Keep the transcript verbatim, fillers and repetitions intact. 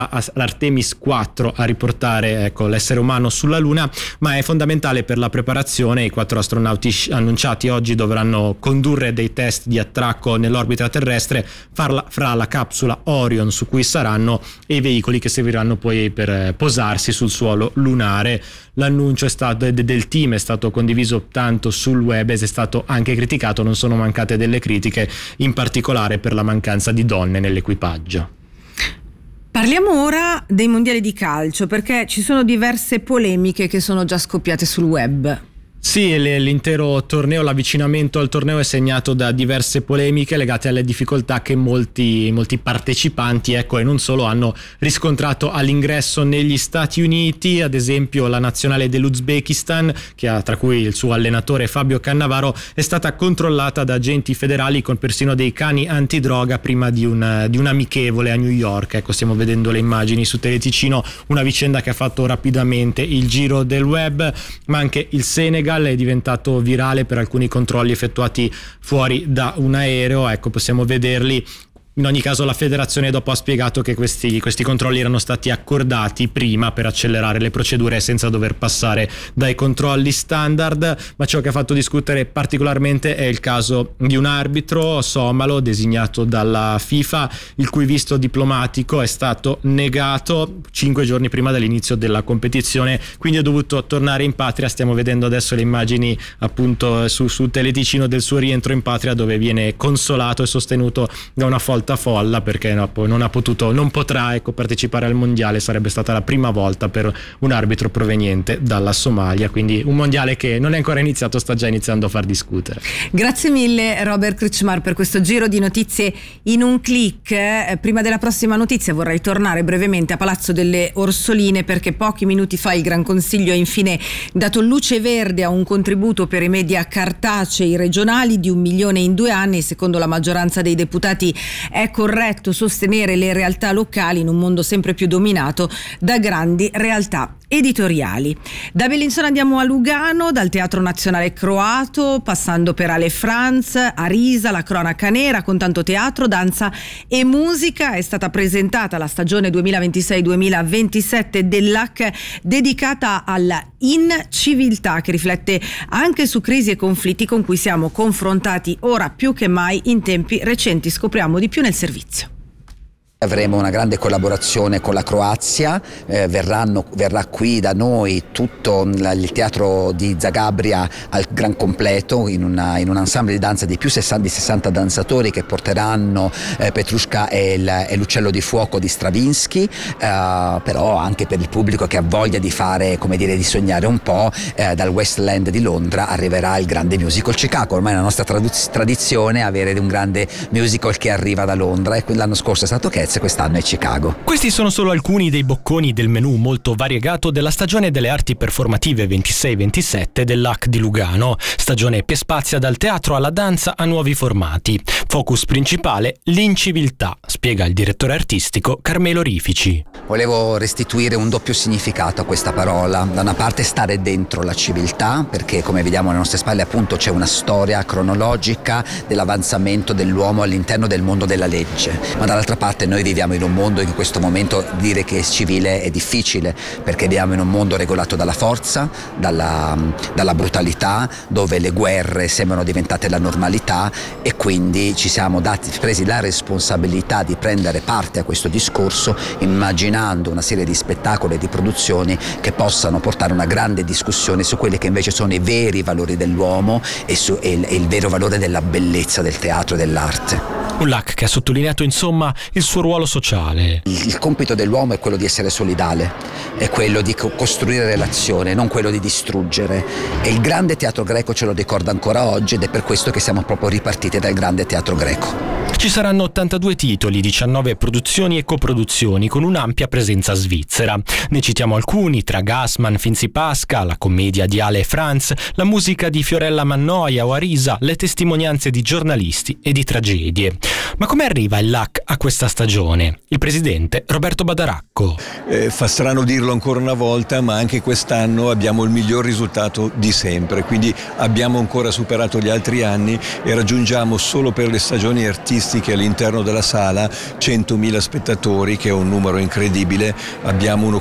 l'Artemis quattro a riportare ecco, l'essere umano sulla Luna, ma è fondamentale per la preparazione. I quattro astronauti annunciati oggi dovranno condurre dei test di attracco nell'orbita terrestre farla, fra la capsula Orion su cui saranno e i veicoli che serviranno poi per posarsi sul suolo lunare. L'annuncio è stato, del team è stato condiviso tanto sul web ed è stato anche criticato, non sono mancate delle critiche, in particolare per la mancanza di donne nell'equipaggio. Parliamo ora dei mondiali di calcio, perché ci sono diverse polemiche che sono già scoppiate sul web. Sì, l'intero torneo, l'avvicinamento al torneo è segnato da diverse polemiche legate alle difficoltà che molti, molti partecipanti, ecco, e non solo, hanno riscontrato all'ingresso negli Stati Uniti. Ad esempio la nazionale dell'Uzbekistan, che ha, tra cui il suo allenatore Fabio Cannavaro, è stata controllata da agenti federali con persino dei cani antidroga prima di un, di un amichevole a New York. Ecco, stiamo vedendo le immagini su Teleticino, una vicenda che ha fatto rapidamente il giro del web, ma anche il Senegal è diventato virale per alcuni controlli effettuati fuori da un aereo. Ecco, possiamo vederli. In ogni caso la federazione dopo ha spiegato che questi, questi controlli erano stati accordati prima per accelerare le procedure senza dover passare dai controlli standard, ma ciò che ha fatto discutere particolarmente è il caso di un arbitro somalo designato dalla FIFA, il cui visto diplomatico è stato negato cinque giorni prima dell'inizio della competizione, quindi è dovuto tornare in patria. Stiamo vedendo adesso le immagini appunto su, su Teleticino del suo rientro in patria, dove viene consolato e sostenuto da una folta folla, perché no, poi non ha potuto, non potrà ecco, partecipare al mondiale. Sarebbe stata la prima volta per un arbitro proveniente dalla Somalia, quindi un mondiale che non è ancora iniziato, sta già iniziando a far discutere. Grazie mille Robert Krčmar per questo giro di notizie in un click. Eh, prima della prossima notizia vorrei tornare brevemente a Palazzo delle Orsoline, perché pochi minuti fa il Gran Consiglio ha infine dato luce verde a un contributo per i media cartacei regionali di un milione in due anni. Secondo la maggioranza dei deputati è corretto sostenere le realtà locali in un mondo sempre più dominato da grandi realtà editoriali. Da Bellinzona andiamo a Lugano, dal Teatro Nazionale Croato, passando per Ale Franz, Arisa, la cronaca nera, con tanto teatro, danza e musica. È stata presentata la stagione duemilaventisei duemilaventisette dell'A C dedicata alla inciviltà, che riflette anche su crisi e conflitti con cui siamo confrontati ora più che mai in tempi recenti. Scopriamo di più nel servizio. Avremo una grande collaborazione con la Croazia, eh, verranno, verrà qui da noi tutto il teatro di Zagabria al gran completo, in, una, in un ensemble di danza di più di sessanta danzatori che porteranno eh, Petrushka e, il, e l'uccello di fuoco di Stravinsky, eh, però anche per il pubblico che ha voglia di fare, come dire, di sognare un po', eh, dal West End di Londra arriverà il grande musical Chicago. Ormai è la nostra tradu- tradizione avere un grande musical che arriva da Londra, e l'anno scorso è stato Cats, quest'anno è Chicago. Questi sono solo alcuni dei bocconi del menù molto variegato della stagione delle arti performative ventisei ventisette dell'A C di Lugano, stagione che spazia dal teatro alla danza a nuovi formati. Focus principale l'inciviltà, spiega il direttore artistico Carmelo Rifici. Volevo restituire un doppio significato a questa parola. Da una parte stare dentro la civiltà, perché come vediamo alle nostre spalle appunto c'è una storia cronologica dell'avanzamento dell'uomo all'interno del mondo della legge, ma dall'altra parte noi viviamo in un mondo in questo momento dire che è civile è difficile, perché viviamo in un mondo regolato dalla forza, dalla, dalla brutalità, dove le guerre sembrano diventate la normalità, e quindi ci siamo dati, presi la responsabilità di prendere parte a questo discorso, immaginando una serie di spettacoli e di produzioni che possano portare una grande discussione su quelli che invece sono i veri valori dell'uomo e, su, e, il, e il vero valore della bellezza del teatro e dell'arte. Un L A C che ha sottolineato insomma il suo ruolo sociale. Il, il compito dell'uomo è quello di essere solidale, è quello di co- costruire relazione, non quello di distruggere, e il grande teatro greco ce lo ricorda ancora oggi, ed è per questo che siamo proprio ripartiti dal grande teatro greco. Ci saranno ottantadue titoli, diciannove produzioni e coproduzioni con un'ampia presenza svizzera. Ne citiamo alcuni, tra Gassman, Finzi Pasca, la commedia di Ale Franz, la musica di Fiorella Mannoia o Arisa, le testimonianze di giornalisti e di tragedie. Ma come arriva il L A C a questa stagione? Il presidente Roberto Badaracco. Eh, fa strano dirlo ancora una volta, ma anche quest'anno abbiamo il miglior risultato di sempre, quindi abbiamo ancora superato gli altri anni e raggiungiamo solo per le stagioni artistiche all'interno della sala centomila spettatori, che è un numero incredibile. incredibile, abbiamo